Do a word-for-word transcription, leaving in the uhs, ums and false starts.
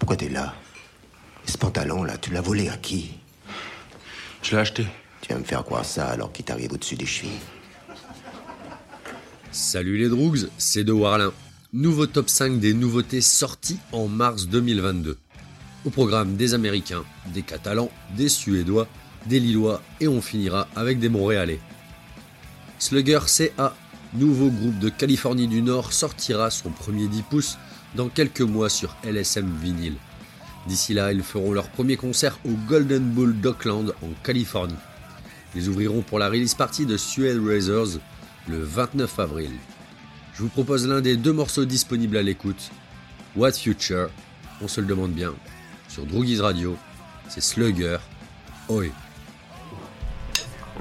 Pourquoi t'es là? Et ce pantalon, là, tu l'as volé à qui? Je l'ai acheté. Tu vas me faire croire ça alors qu'il t'arrive au-dessus des chevilles. Salut les Droogs, c'est De Warlin. Nouveau top cinq des nouveautés sorties en mars deux mille vingt-deux. Au programme des Américains, des Catalans, des Suédois, des Lillois et on finira avec des Montréalais. Slugger C A, nouveau groupe de Californie du Nord, sortira son premier dix pouces dans quelques mois sur L S M Vinyl. D'ici là, ils feront leur premier concert au Golden Bull d'Oakland en Californie. Ils ouvriront pour la release party de Suede Razors le vingt-neuf avril. Je vous propose l'un des deux morceaux disponibles à l'écoute, What Future, on se le demande bien, sur Droogies Radio, c'est Slugger, Oi.